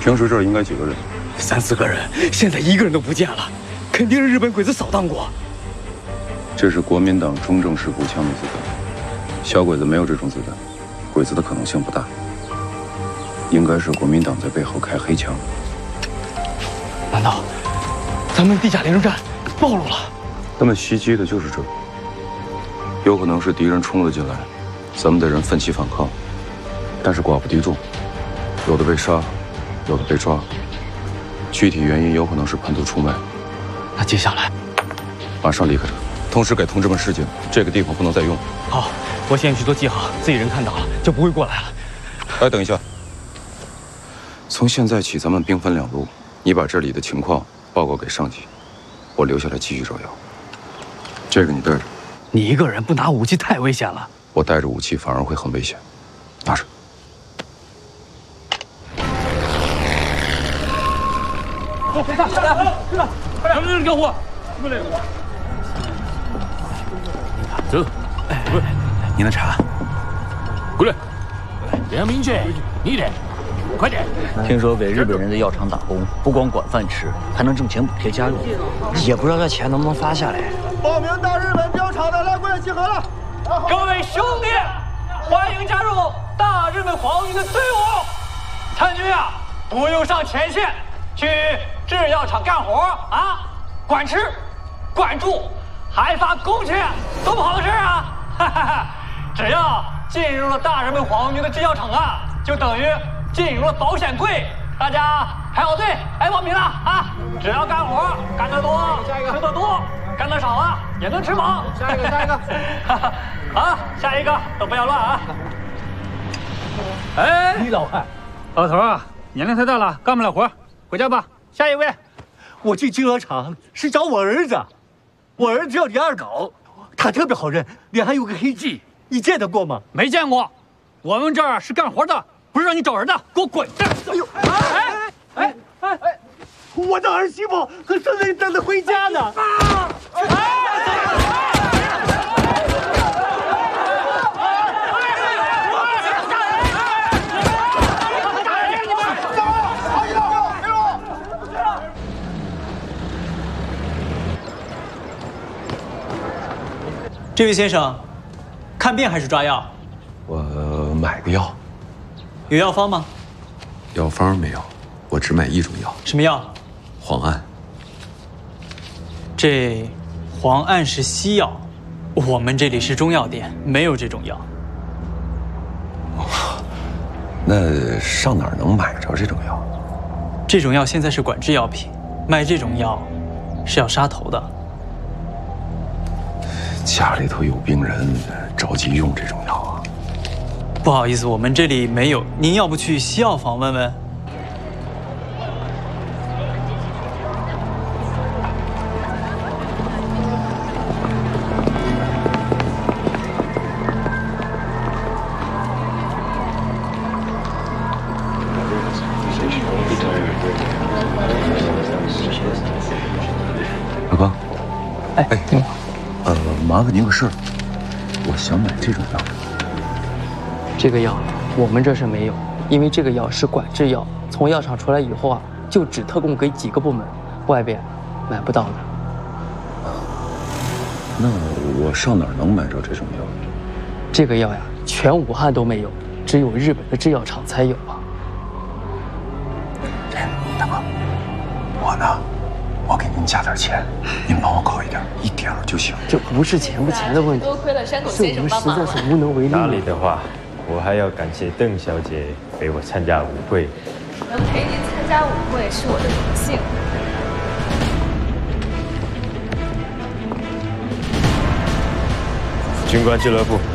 平时这儿应该几个人 ？3、4个人，现在1个人都不见了，肯定是日本鬼子扫荡过。 这是国民党中正式步枪的子弹，小鬼子没有这种子弹，鬼子的可能性不大。应该是国民党在背后开黑枪。 难道咱们地下联络站暴露了？ 他们袭击的就是这儿，有可能是敌人冲了进来，咱们的人奋起反抗，但是寡不敌众，有的被杀，有的被抓。具体原因有可能是叛徒出卖。 那接下来， 马上离开这儿，同时给同志们示警，这个地方不能再用。 好，我现在去做记号，自己人看到了就不会过来了。 哎，等一下，从现在起咱们兵分2路，你把这里的情况报告给上级，我留下来继续找药。这个你带着。 你一个人不拿武器太危险了。 我带着武器反而会很危险，拿着。 别上！咱们这是交货。走， 您的茶。 过来。梁明确，你的，快点。 听说给日本人的药厂打工，不光管饭吃，还能挣钱补贴家用，也不知道这钱能不能发下来。 报名到日本貂厂的来过来集合了。 各位兄弟，欢迎加入大日本皇军的队伍。参军啊，不用上前线，去制药厂干活啊，管吃，管住，还发工钱，多不好的事啊！哈哈哈，只要进入了大日本皇军的制药厂啊，就等于进入了保险柜。大家排好队，来报名了啊！只要干活，干得多，吃得多。干得少啊，也能吃饱。 下一个， 啊，下一个都不要乱啊！哎， 李老汉， 老头啊，年龄太大了，干不了活，回家吧。下一位， 我进制药厂是找我儿子，我儿子叫李二狗，他特别好认，脸还有个黑痣，你见得过吗？ 没见过，我们这儿是干活的，不是让你找人的，给我滚！ 哎呦，哎！我的儿媳妇和孙子等着回家呢。 这位先生，看病还是抓药？ 我买个药。 有药方吗？ 药方没有，我只买1种药。 什么药？ 黄胺。 这黄胺是西药，我们这里是中药店，没有这种药。 那上哪儿能买着这种药？ 这种药现在是管制药品，卖这种药是要杀头的。 家里头有病人，着急用这种药啊。 不好意思，我们这里没有，您要不去西药房问问？ 老哥， 哎， 麻烦您个事儿，我想买这种药。 这个药我们这是没有，因为这个药是管制药，从药厂出来以后啊，就只特供给几个部门，外边买不到的。 那我上哪儿能买着这种药？ 这个药呀，全武汉都没有，只有日本的制药厂才有啊。 大哥，我呢，我给您加点钱，您帮我搞一点，一点儿就行。 这不是钱不钱的问题， 多亏了山口是先生我们实帮忙了。 在是无能为力。 家里的话，我还要感谢邓小姐陪我参加舞会。 能陪您参加舞会是我的荣幸。 军官俱乐部。